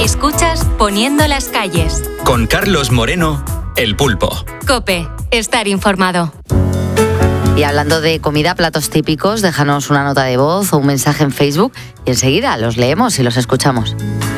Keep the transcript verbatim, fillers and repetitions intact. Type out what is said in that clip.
Escuchas Poniendo las calles. Con Carlos Moreno, El Pulpo. COPE, estar informado. Y hablando de comida, platos típicos, déjanos una nota de voz o un mensaje en Facebook y enseguida los leemos y los escuchamos.